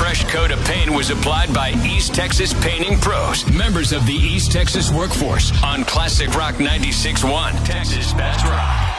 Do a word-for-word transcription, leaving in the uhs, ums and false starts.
fresh coat of paint was applied by East Texas Painting Pros, members of the East Texas workforce, on Classic Rock ninety-six point one, Texas Best Rock.